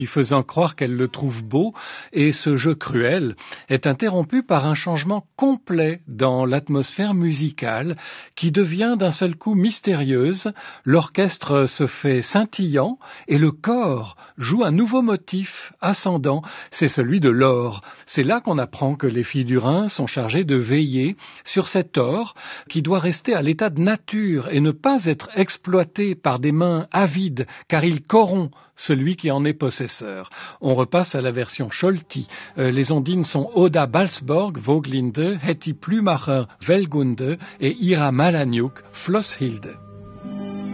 faisant croire qu'elle le trouve beau, et ce jeu cruel est interrompu par un changement complet dans l'atmosphère musicale qui devient d'un seul coup mystérieuse, l'orchestre se fait scintillant et le corps joue un nouveau motif ascendant, c'est celui de l'or. C'est là qu'on apprend que les filles du Rhin sont chargées de veiller sur cet or qui doit rester à l'état de nature et ne pas être exploité par des mains avides car il corrompt celui qui en est possesseur. On repasse à la version Scholti. Les ondines sont Oda Balsborg, Voglinde, Hetty Plumacher, Velgunde et Ira Malaniuk, Flosshilde.